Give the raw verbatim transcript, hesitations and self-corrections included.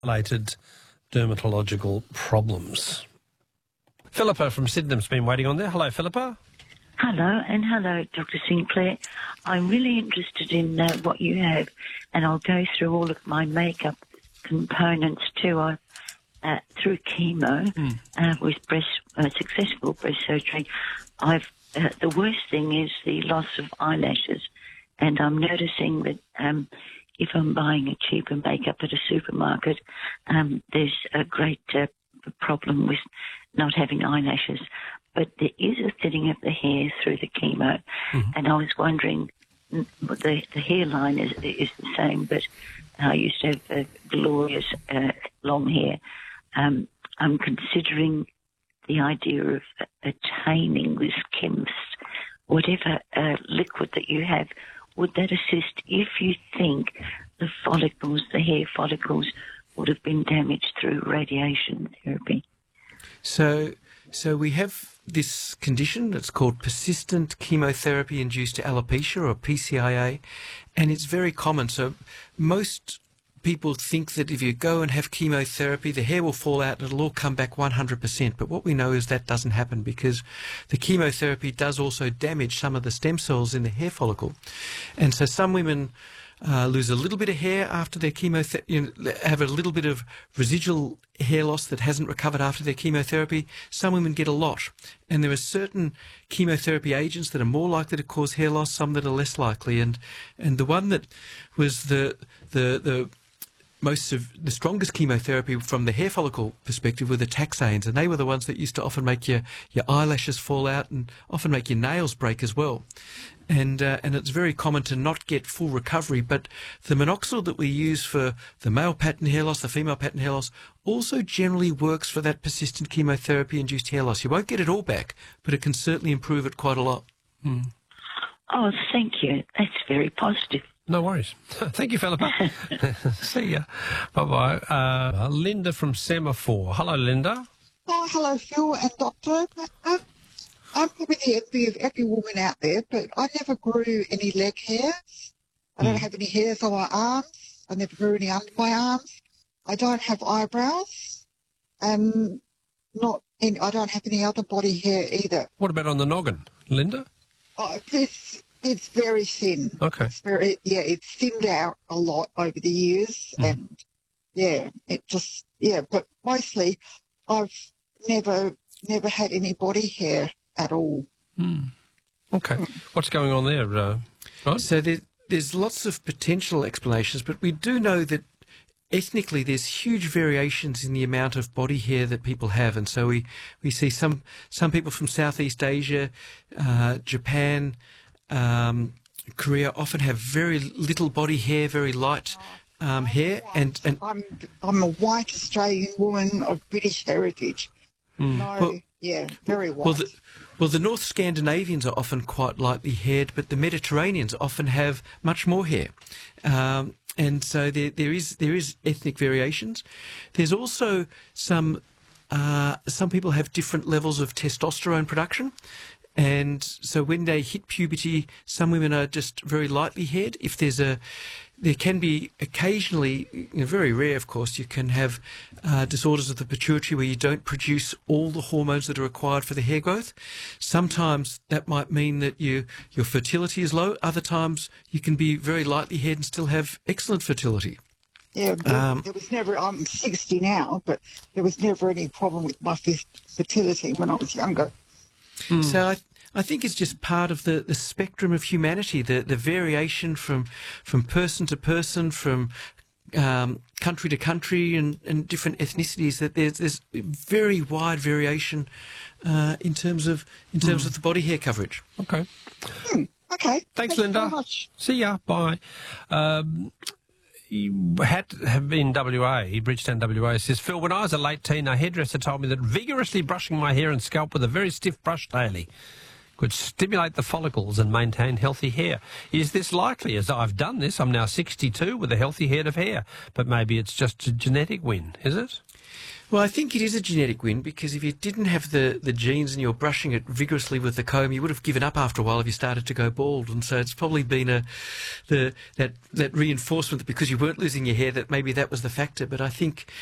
related dermatological problems. Philippa from Sydenham's been waiting on there. Hello, Philippa. Hello, and hello, Doctor Sinclair. I'm really interested in uh, what you have, and I'll go through all of my makeup components too. I, uh, through chemo, mm. uh, with breast uh, successful breast surgery, I've uh, the worst thing is the loss of eyelashes, and I'm noticing that um, if I'm buying a cheaper makeup at a supermarket, um, there's a great uh, problem with not having eyelashes. But there is a thinning of the hair through the chemo, mm-hmm. and I was wondering, the the hairline is is the same, but I used to have a glorious uh, long hair. Um, I'm considering the idea of attaining this Kemps, whatever uh, liquid that you have. Would that assist if you think the follicles, the hair follicles, would have been damaged through radiation therapy? So, so we have this condition that's called persistent chemotherapy-induced alopecia, or P C I A, and it's very common. So most people think that if you go and have chemotherapy, the hair will fall out and it'll all come back one hundred percent. But what we know is that doesn't happen, because the chemotherapy does also damage some of the stem cells in the hair follicle. And so some women Uh, lose a little bit of hair after their chemotherapy, you know, have a little bit of residual hair loss that hasn't recovered after their chemotherapy. Some women get a lot. And there are certain chemotherapy agents that are more likely to cause hair loss, some that are less likely. And and the one that was the the the most of the strongest chemotherapy from the hair follicle perspective were the taxanes, and they were the ones that used to often make your, your eyelashes fall out and often make your nails break as well. And uh, and it's very common to not get full recovery, but the minoxidil that we use for the male pattern hair loss, the female pattern hair loss, also generally works for that persistent chemotherapy-induced hair loss. You won't get it all back, but it can certainly improve it quite a lot. Mm. Oh, thank you. That's very positive. No worries. Thank you, Philippa. See ya. Bye-bye. Uh, Linda from Semaphore. Hello, Linda. Oh, hello, Phil and Doctor. Um, I'm probably the envy of every woman out there, but I never grew any leg hair. I don't mm. have any hairs on my arms. I never grew any under my arms. I don't have eyebrows. Um, not any, I don't have any other body hair either. What about on the noggin, Linda? Oh, it's, it's very thin. Okay. It's very, yeah, it's thinned out a lot over the years. Mm. And, yeah, it just, yeah, but mostly I've never, never had any body hair at all. Mm. Okay. What's going on there, uh, right? So there, there's lots of potential explanations, but we do know that ethnically there's huge variations in the amount of body hair that people have. And so we, we see some, some people from Southeast Asia, uh, Japan, um, Korea often have very little body hair, very light um, hair. And, and I'm, I'm a white Australian woman of British heritage. Mm. No, well, yeah, very white. Well, the, well, the North Scandinavians are often quite lightly haired, but the Mediterraneans often have much more hair. Um, and so there, there is there is ethnic variations. There's also some uh, some people have different levels of testosterone production. And so when they hit puberty, some women are just very lightly haired. If there's a, there can be occasionally, you know, very rare, of course, you can have uh, disorders of the pituitary where you don't produce all the hormones that are required for the hair growth. Sometimes that might mean that you, your fertility is low. Other times you can be very lightly haired and still have excellent fertility. Yeah, there, um, there was never, I'm sixty now, but there was never any problem with my fertility when I was younger. Mm. So I, I think it's just part of the, the spectrum of humanity, the, the variation from from person to person, from um, country to country and, and different ethnicities, that there's, there's very wide variation uh, in terms of in terms mm. of the body hair coverage. Okay. Mm, okay. Thanks, Thanks Linda. very much. See ya. Bye. Um, You had to have been in W A, Bridgetown W A, says, Phil, when I was a late teen, a hairdresser told me that vigorously brushing my hair and scalp with a very stiff brush daily could stimulate the follicles and maintain healthy hair. Is this likely? As I've done this, I'm now sixty-two with a healthy head of hair, but maybe it's just a genetic win, is it? Well, I think it is a genetic win, because if you didn't have the, the genes and you're brushing it vigorously with the comb, you would have given up after a while if you started to go bald. And so it's probably been a the that that reinforcement that because you weren't losing your hair, that maybe that was the factor. But I think